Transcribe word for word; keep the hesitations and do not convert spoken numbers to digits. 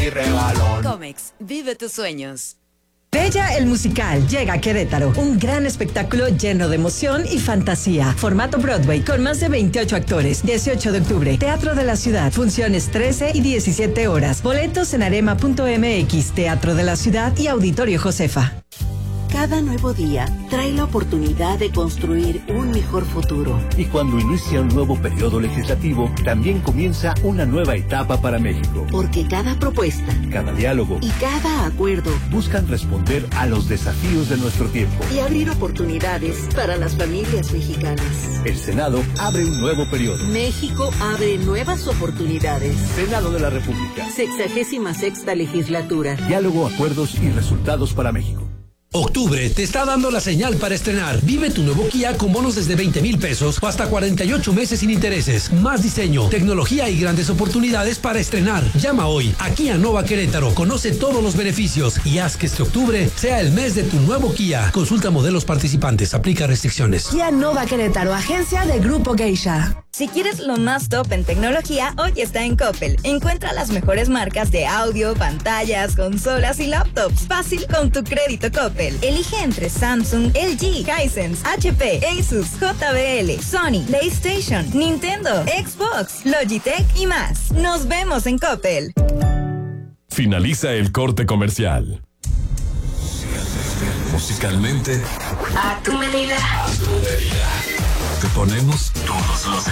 mi regalón. Comex, vive tus sueños. Bella el Musical llega a Querétaro. Un gran espectáculo lleno de emoción y fantasía. Formato Broadway con más de veintiocho actores. dieciocho de octubre, Teatro de la Ciudad. Funciones trece y diecisiete horas. Boletos en arema punto m x, Teatro de la Ciudad y Auditorio Josefa. Cada nuevo día trae la oportunidad de construir un mejor futuro. Y cuando inicia un nuevo periodo legislativo, también comienza una nueva etapa para México. Porque cada propuesta, cada diálogo y cada acuerdo buscan responder a los desafíos de nuestro tiempo y abrir oportunidades para las familias mexicanas. El Senado abre un nuevo periodo. México abre nuevas oportunidades. Senado de la República. Sexagésima sexta legislatura. Diálogo, acuerdos y resultados para México. Octubre te está dando la señal para estrenar. Vive tu nuevo Kia con bonos desde veinte mil pesos o hasta cuarenta y ocho meses sin intereses. Más diseño, tecnología y grandes oportunidades para estrenar. Llama hoy a Kia Nova Querétaro. Conoce todos los beneficios y haz que este octubre sea el mes de tu nuevo Kia. Consulta modelos participantes. Aplica restricciones. Kia Nova Querétaro, agencia de Grupo Geisha. Si quieres lo más top en tecnología, hoy está en Coppel. Encuentra las mejores marcas de audio, pantallas, consolas y laptops. Fácil con tu crédito Coppel. Elige entre Samsung, L G, Hisense, H P, Asus, J B L, Sony, PlayStation, Nintendo, Xbox, Logitech y más. Nos vemos en Coppel. Finaliza el corte comercial. Musicalmente, a tu medida. a tu medida. Te ponemos todos los